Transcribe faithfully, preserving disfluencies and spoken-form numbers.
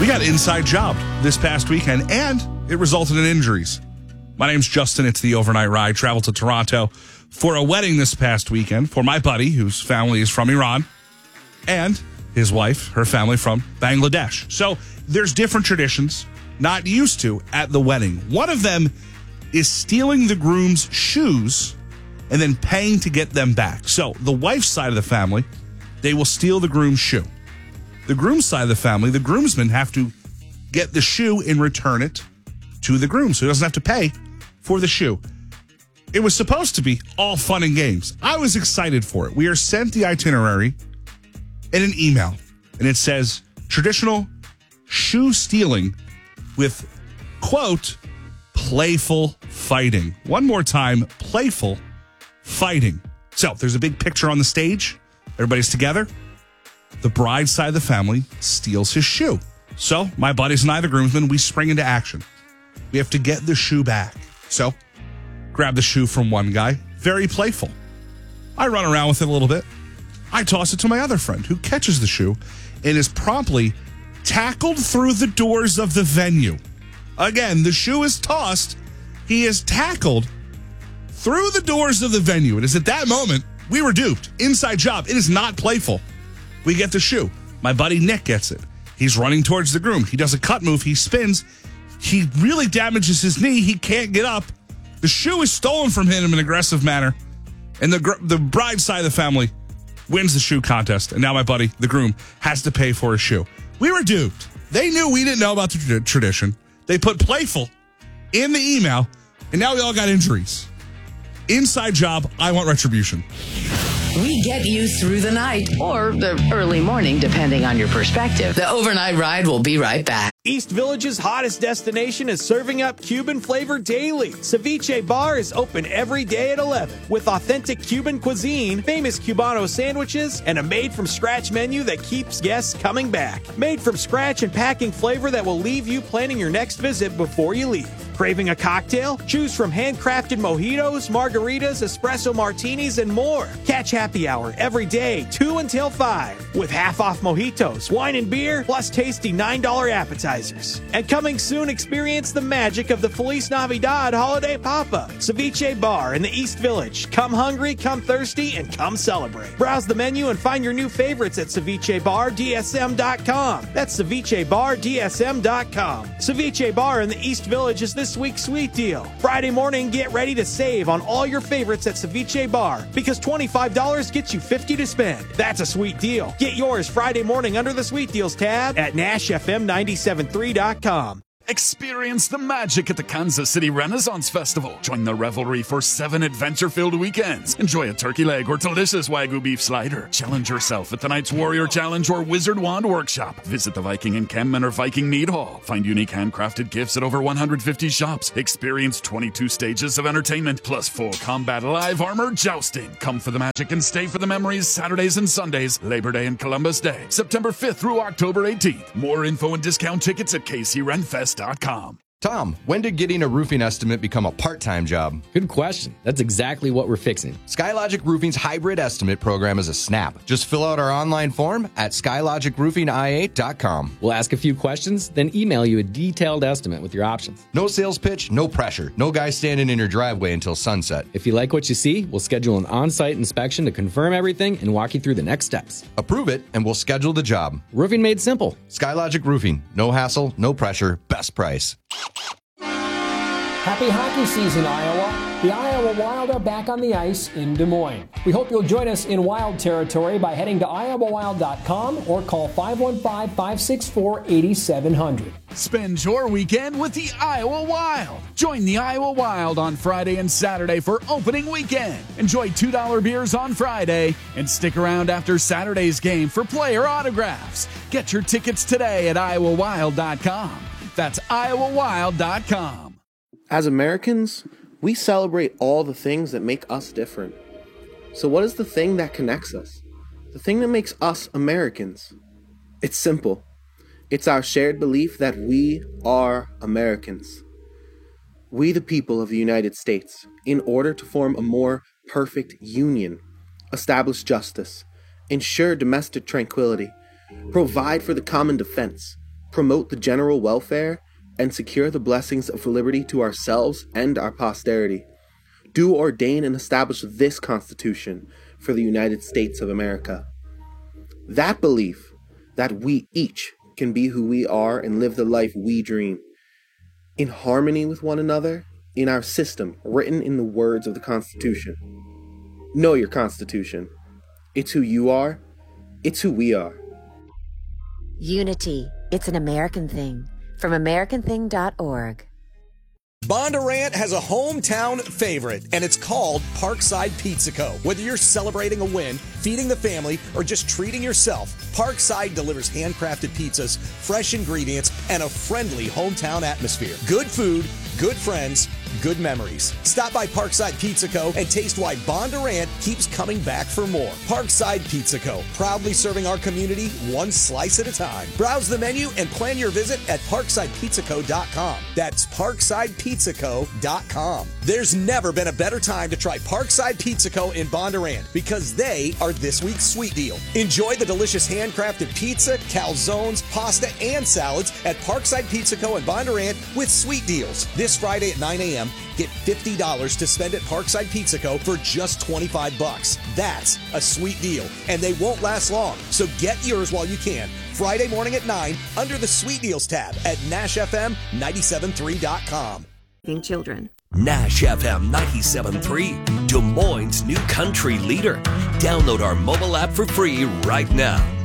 We got inside job this past weekend, and it resulted in injuries. My name's Justin. It's the Overnight Ride. Traveled to Toronto for a wedding this past weekend for my buddy, whose family is from Iran, and his wife, her family from Bangladesh. So there's different traditions not used to at the wedding. One of them is stealing the groom's shoes and then paying to get them back. So the wife's side of the family, they will steal the groom's shoe. The groom's side of the family, the groomsmen have to get the shoe and return it to the groom so he doesn't have to pay for the shoe. It was supposed to be all fun and games. I was excited for it. We are sent the itinerary in an email, and it says traditional shoe stealing with, quote, playful fighting. One more time, playful fighting. So there's a big picture on the stage. Everybody's together. The bride's side of the family steals his shoe. So my buddies and I, the groomsmen, we spring into action. We have to get the shoe back. So grab the shoe from one guy. Very playful. I run around with it a little bit. I toss it to my other friend who catches the shoe and is promptly tackled through the doors of the venue. Again, the shoe is tossed. He is tackled through the doors of the venue. It is at that moment we were duped. Inside job. It is not playful. We get the shoe. My buddy Nick gets it. He's running towards the groom. He does a cut move. He spins. He really damages his knee. He can't get up. The shoe is stolen from him in an aggressive manner. And the gr- the bride side of the family wins the shoe contest. And now my buddy, the groom, has to pay for his shoe. We were duped. They knew we didn't know about the tra- tradition. They put playful in the email. And now we all got injuries. Inside job. I want retribution. We get you through the night or the early morning, depending on your perspective. The Overnight Ride will be right back. East Village's hottest destination is serving up Cuban flavor daily. Ceviche Bar is open every day at eleven with authentic Cuban cuisine, famous Cubano sandwiches, and a made-from-scratch menu that keeps guests coming back. Made from scratch and packing flavor that will leave you planning your next visit before you leave. Craving a cocktail? Choose from handcrafted mojitos, margaritas, espresso martinis, and more. Catch happy hour every day, two until five, with half-off mojitos, wine and beer, plus tasty nine dollar appetizers. And coming soon, experience the magic of the Feliz Navidad holiday pop-up. Ceviche Bar in the East Village. Come hungry, come thirsty, and come celebrate. Browse the menu and find your new favorites at ceviche bar d s m dot com. That's ceviche bar d s m dot com. Ceviche Bar in the East Village is this week's sweet deal. Friday morning, get ready to save on all your favorites at Ceviche Bar because twenty-five dollars gets you fifty dollars to spend. That's a sweet deal. Get yours Friday morning under the Sweet Deals tab at nash f m nine seven three dot com. Experience the magic at the Kansas City Renaissance Festival. Join the revelry for seven adventure-filled weekends. Enjoy a turkey leg or delicious Wagyu beef slider. Challenge yourself at tonight's Warrior Challenge or Wizard Wand Workshop. Visit the Viking Encampment or Viking Mead Hall. Find unique handcrafted gifts at over one hundred fifty shops. Experience twenty-two stages of entertainment, plus full combat live armor jousting. Come for the magic and stay for the memories Saturdays and Sundays, Labor Day and Columbus Day, September fifth through October eighteenth. More info and discount tickets at k c ren fest dot com. Tom, when did getting a roofing estimate become a part-time job? Good question. That's exactly what we're fixing. SkyLogic Roofing's hybrid estimate program is a snap. Just fill out our online form at skylogic roofing i eight dot com. We'll ask a few questions, then email you a detailed estimate with your options. No sales pitch, no pressure. No guy standing in your driveway until sunset. If you like what you see, we'll schedule an on-site inspection to confirm everything and walk you through the next steps. Approve it, and we'll schedule the job. Roofing made simple. SkyLogic Roofing. No hassle, no pressure, best price. Happy hockey season, Iowa. The Iowa Wild are back on the ice in Des Moines. We hope you'll join us in Wild territory by heading to iowa wild dot com or call five one five, five six four, eight seven zero zero. Spend your weekend with the Iowa Wild. Join the Iowa Wild on Friday and Saturday for opening weekend. Enjoy two dollar beers on Friday and stick around after Saturday's game for player autographs. Get your tickets today at iowa wild dot com. That's iowa wild dot com. As Americans, we celebrate all the things that make us different. So what is the thing that connects us? The thing that makes us Americans? It's simple. It's our shared belief that we are Americans. We, the people of the United States, in order to form a more perfect union, establish justice, ensure domestic tranquility, provide for the common defense, promote the general welfare, and secure the blessings of liberty to ourselves and our posterity, do ordain and establish this Constitution for the United States of America. That belief that we each can be who we are and live the life we dream, in harmony with one another, in our system written in the words of the Constitution. Know your Constitution. It's who you are. It's who we are. Unity. It's an American thing. From American Thing dot org. Bondurant has a hometown favorite, and it's called Parkside Pizza Co. Whether you're celebrating a win, feeding the family, or just treating yourself, Parkside delivers handcrafted pizzas, fresh ingredients, and a friendly hometown atmosphere. Good food, good friends, good memories. Stop by Parkside Pizza Co. and taste why Bondurant keeps coming back for more. Parkside Pizza Co. Proudly serving our community one slice at a time. Browse the menu and plan your visit at parkside pizza co dot com. That's parkside pizza co dot com. There's never been a better time to try Parkside Pizza Co. in Bondurant because they are this week's sweet deal. Enjoy the delicious handcrafted pizza, calzones, pasta, and salads at Parkside Pizza Co. in Bondurant with sweet deals. This Friday at nine a.m., get fifty dollars to spend at Parkside Pizza Co. for just twenty-five bucks. That's a sweet deal, and they won't last long. So get yours while you can. Friday morning at nine under the Sweet Deals tab at Nash F M ninety-seven point three dot com. Children. Nash F M ninety-seven point three, Des Moines' new country leader. Download our mobile app for free right now.